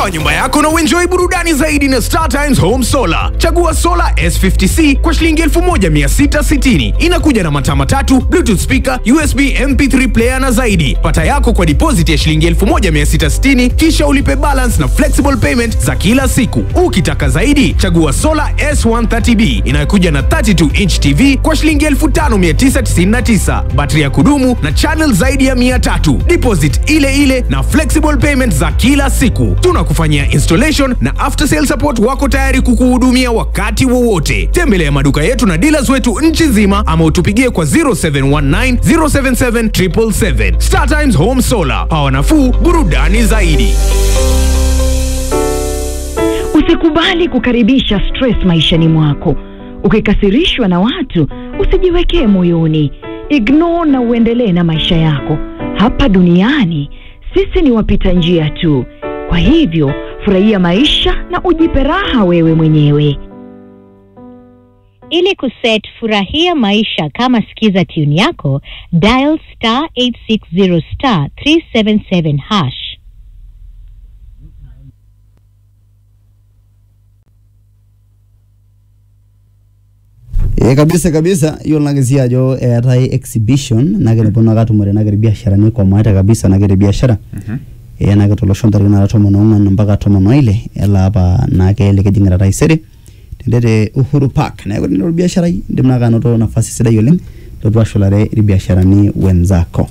Power nyumba yako na uenjoy burudani zaidi na Star Times Home Solar. Chagua Solar S50C kwa shilingi 1660. Inakuja na mataa matatu, Bluetooth speaker, USB MP3 player na zaidi. Pata yako kwa deposit ya shilingi 1660 kisha ulipe balance na flexible payment za kila siku. Ukitaka zaidi, chagua Solar S130B inayokuja na 32-inch TV kwa shilingi 5999. Battery ya kudumu na channel zaidi ya 300. Deposit ile na flexible payment za kila siku. Tunakufanyia installation na after sale support wako tayari kukuhudumia wakati wowote. Tembelea maduka yetu na dealers wetu nchi nzima ama utupigie kwa 0719 077 777. Star Times Home Solar. Power nafuu, burudani zaidi. Usikubali kukaribisha stress maishani mwako. Ukikasirishwa na watu, usijiwekee moyoni. Ignore na uendelee na maisha yako. Hapa duniani, sisi ni wapita njia tu. Kwa hivyo, furahia maisha na ujipe raha wewe mwenyewe. Ili kuset furahia maisha kama sikiza tune yako, dial *860 *377#. Kabisa hiyo nagezia jo atai exhibition nagere bona gatumore nagere biashara ni kwa maana kabisa nagere biashara nagere tolosho tarina tomono mpaka tomono ile ela hapa nagele kejingira taisere tendete Uhuru Park nagere ni biashara ndimna ganoto nafasi sida yoleng totwashulare biashara ni wenzako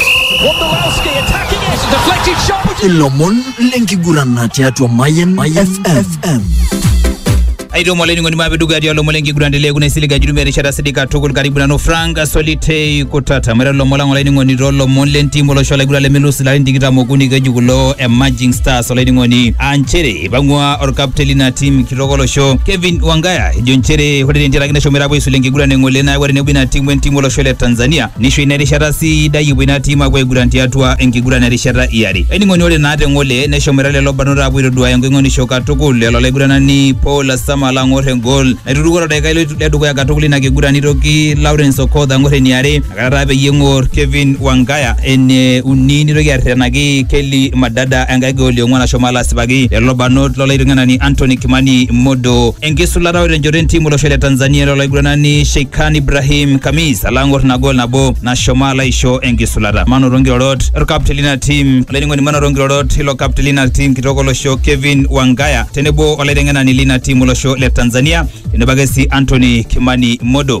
Ilomon lenkigurana tiatu Mayen FM Aido mwaleni ngoni mabeduga dia lomolengi gurandele kuna isiliga jurumia rishara sidika tukul karibu na no franga solite kutata mera lomola ngoleni ngoni rolo monlenti molo shola gurale melusi la ndigita moguni gajugulo emerging stars oleni ngoni anchere bangwa or captain team kirogolo show Kevin Wangaya jonchere hodeni ndira kina shomera boy sulengi gurane ngolena wari ne bina team molo shola Tanzania nisho ina rishara si dai bina team agwe guranti atwa engi gurane rishara iyari eni ngoni ole na ate ngole ne shomera le lobanura bwiro dua yango ngoni shoka tukul le gurana ni Paul Samala ngore goal na daika ile ledugo ya gatukuli na kigurani roki Lawrence Okoda ngore niare akarabe yengor Kevin Wangaya ene unini roki arenagi Kelly Madada anga goal yongwana shomala sibagi lobanot lola irengana ni Anthony Kimani Modo engesula rawe renjorenti mulo shele Tanzania lola igurana ni Sheikhan Ibrahim Kamis alangor na goal nabo na shomala isho engesula mano rongi rot captain team leningo ni mano rongi rot hilo captain team kitokolo show Kevin Wangaya tenebo ola irengana ni lina team mulo show le Tanzania inabagasi Anthony Kimani Modo.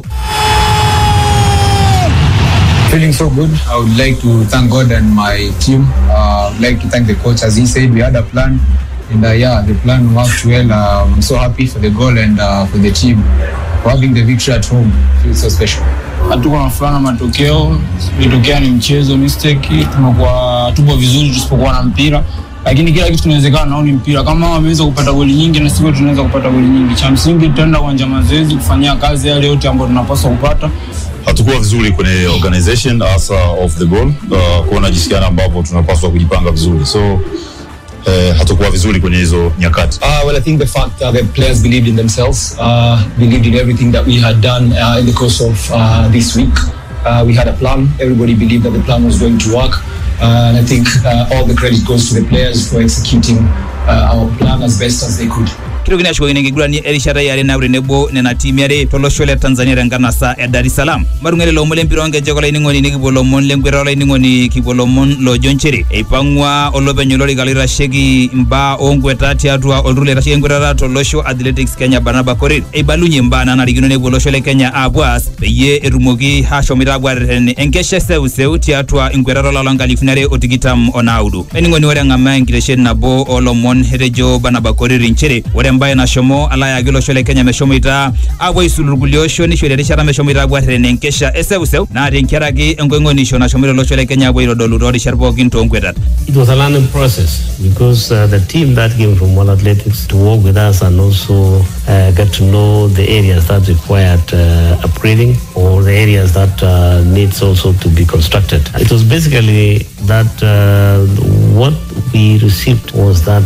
Feeling so good. I would like to thank God and my team. I would like to thank the coach. As he said, we had a plan and the plan worked well. I'm so happy for the goal and for the team. For having the victory at home feels so special. Hatuko nafanya matokeo, ilitokea ni mchezo mistake, tupo vizuri tusipokuwa na mpira. Lakini kila kitu kinawezekana na ni mpira. Kama wameweza kupata goli nyingi na sisi tunaweza kupata goli nyingi. Cha msingi tutaenda uwanja mazoezi kufanyia kazi yale yote ambayo tunapaswa kupata. Hatukuwa vizuri kwenye organization hasa of the goal. Kuona jinsi gani ambapo tunapaswa kujipanga vizuri. So hatukuwa vizuri kwenye hizo nyakati. Well, I think the fact that the players believed in themselves, believed in everything that we had done in the course of this week. We had a plan. Everybody believed that the plan was going to work. And I think all the credit goes to the players for executing our plan as best as they could. Kirugina shwa ngi gurani erishara yare na renebo nena team yare toloshole Tanzania rangana sa Dar es Salaam marungele lo molempiro nge jegola iningoni ni kibolomon lengwera iningoni kibolomon lo joncheri ipangwa olobenyolori galira shegi mba ongweta tiatwa olrule rashengwera tolosho Athletics Kenya Barnaba Korir ibalunye mba na rigino ne boloshole Kenya abwas beye erumogi hasho miragwa rene enkeshe seu tiatwa ingwera la langalifunare otigitam onaudu iningoni wore ngama ngreshen nabo olomon herejo Barnaba Korir inchere ambaye na shomo ala ya gilo shole Kenya meshomo ita abo isulugulio shoni shole rishara meshomo ita gwa renenkesha eseu na rinkeragi ngongoni shona shomo lo shole Kenya abo irodolu rodi sharbo ginto ngwedat. It was a learning process because the team that came from World Athletics to work with us and also get to know the areas that required upgrading or the areas that needs also to be constructed. It was basically that what we received was that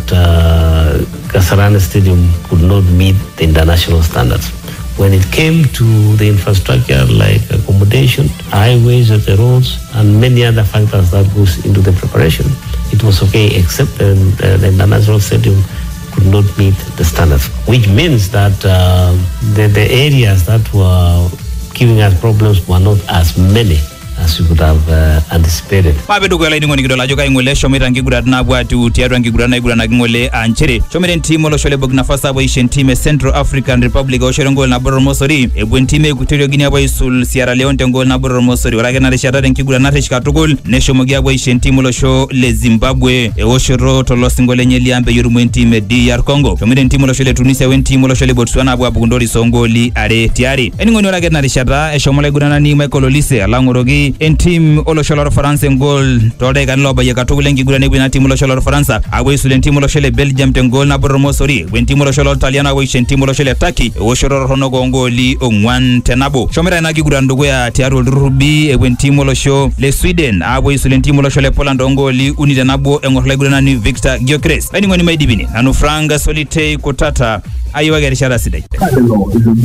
Kasarani Stadium could not meet the international standards. When it came to the infrastructure like accommodation, highways, the roads, and many other factors that goes into the preparation, it it was okay, except the international stadium could not meet the standards, which means that the areas that were giving us problems were not as many as we could have anticipated. Mabedu kwa laini ngoni kidola joka ingole shomira ngigurat na bwatu tiaru ngigurat na igura na ngole anchere shomira team lo shole Burkina Faso abo ishen team Central African Republic o shole ngol na Bororo Mosori e bwen team Equatorial Guinea abo isul Sierra Leone ngol na Bororo Mosori wala gena reshara ngigura na reshika tugol ne shomogi abo ishen team lo sho le Zimbabwe e o shoro to lo singole nyeliambe yurumwen team DR Congo shomira team lo shole Tunisia wen team lo shole Botswana abo abundori songoli are tiari eni ngoni wala gena reshara e shomola igura na ni Michael Olise alangorogi en team olosholor France ngol tode kan loba ye katugulengi gurane bina team olosholor France awe sulen team oloshole Belgium tengol na Bororo Mosori wen team olosholor Italiana awe shen team oloshole Turkey o shoror hono gongoli ongwan tenabo shomera na gigurandugo ya tiarol rubi e wen team olosho le Sweden awe sulen team oloshole Poland ongoli unide nabo engorle gurana ni Victor Gyökeres ani ngoni maidibini anu franga solitei kutata ayiwa gerishara sidai